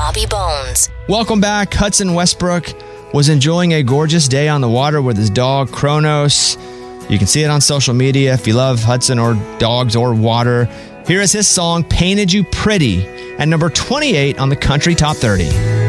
Bobby Bones. Welcome back. Hudson Westbrook was enjoying a gorgeous day on the water with his dog, Kronos. You can see it on social media if you love Hudson or dogs or water. Here is his song, Painted You Pretty, at number 28 on the Country Top 30.